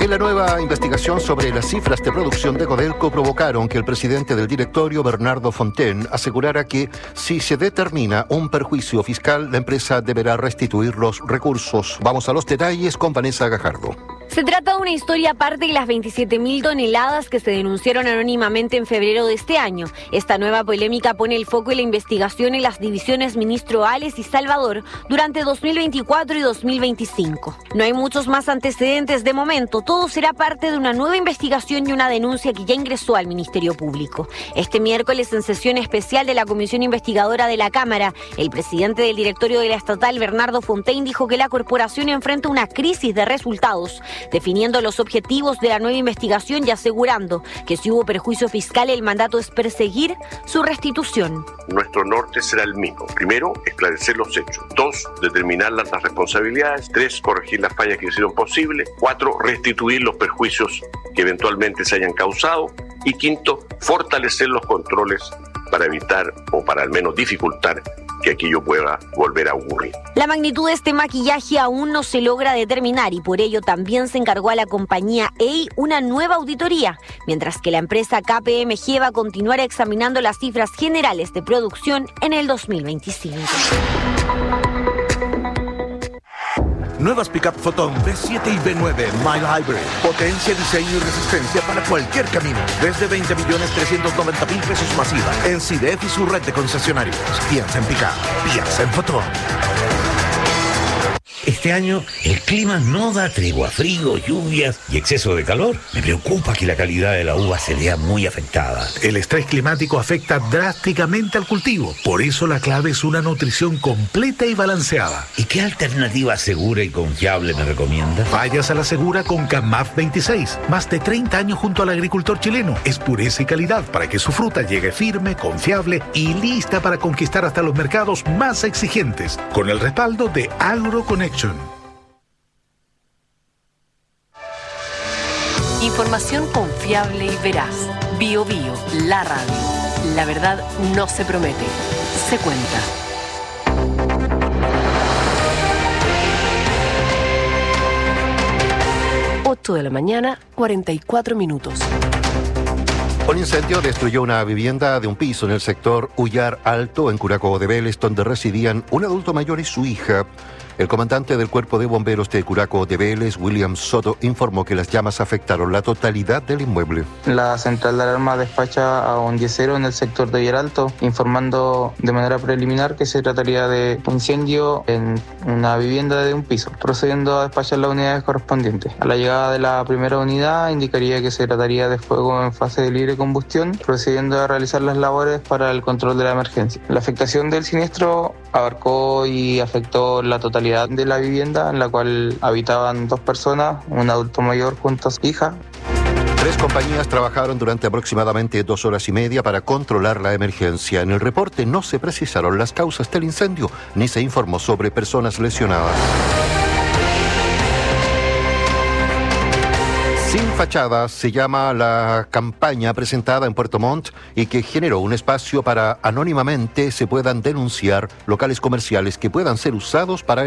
La nueva investigación sobre las cifras de producción de Codelco provocaron que el presidente del directorio, Bernardo Fontaine, asegurara que si se determina un perjuicio fiscal, la empresa deberá restituir los recursos. Vamos a los detalles con Vanessa Gajardo. Se trata de una historia aparte de las 27.000 toneladas que se denunciaron anónimamente en febrero de este año. Esta nueva polémica pone el foco en la investigación en las divisiones Ministro Ales y Salvador durante 2024 y 2025. No hay muchos más antecedentes de momento. Todo será parte de una nueva investigación y una denuncia que ya ingresó al Ministerio Público. Este miércoles, en sesión especial de la Comisión Investigadora de la Cámara, el presidente del directorio de la estatal, Bernardo Fontaine, dijo que la corporación enfrenta una crisis de resultados, definiendo los objetivos de la nueva investigación y asegurando que si hubo perjuicio fiscal, el mandato es perseguir su restitución. Nuestro norte será el mismo. Primero, esclarecer los hechos. 2, determinar las responsabilidades. 3, corregir las fallas que hicieron posible. 4, restituir los perjuicios que eventualmente se hayan causado. Y 5, fortalecer los controles para evitar o para al menos dificultar que aquello pueda volver a ocurrir. La magnitud de este maquillaje aún no se logra determinar y por ello también se encargó a la compañía EI una nueva auditoría, mientras que la empresa KPMG va a continuar examinando las cifras generales de producción en el 2025. Nuevas Pickup Photon V7 y V9 Mild Hybrid. Potencia, diseño y resistencia para cualquier camino. Desde 20.390.000 pesos masiva. En CIDEF y su red de concesionarios. Piensa en Pickup. Piensa en Photon. Este año el clima no da tregua, frío, lluvias y exceso de calor. Me preocupa que la calidad de la uva se vea muy afectada. El estrés climático afecta drásticamente al cultivo. Por eso la clave es una nutrición completa y balanceada. ¿Y qué alternativa segura y confiable me recomienda? Vayas a la segura con CAMAF 26. Más de 30 años junto al agricultor chileno. Es pureza y calidad para que su fruta llegue firme, confiable y lista para conquistar hasta los mercados más exigentes. Con el respaldo de AgroConnection. Información confiable y veraz. Bio Bio, la radio. La verdad no se promete, se cuenta. Ocho de la mañana, 44 minutos. Un incendio destruyó una vivienda de un piso en el sector Ullar Alto, en Curacao de Vélez, donde residían un adulto mayor y su hija. El comandante del Cuerpo de Bomberos de Curacao de Vélez, William Soto, informó que las llamas afectaron la totalidad del inmueble. La central de alarma despacha a un 10-0 en el sector de Ullar Alto, informando de manera preliminar que se trataría de un incendio en una vivienda de un piso, procediendo a despachar las unidades correspondientes. A la llegada de la primera unidad indicaría que se trataría de fuego en fase de libre combustión, procediendo a realizar las labores para el control de la emergencia. La afectación del siniestro abarcó y afectó la totalidad de la vivienda, en la cual habitaban 2 personas, un adulto mayor junto a su hija. 3 compañías trabajaron durante aproximadamente 2 horas y media para controlar la emergencia. En el reporte no se precisaron las causas del incendio, ni se informó sobre personas lesionadas. Sin fachadas se llama la campaña presentada en Puerto Montt y que generó un espacio para anónimamente se puedan denunciar locales comerciales que puedan ser usados para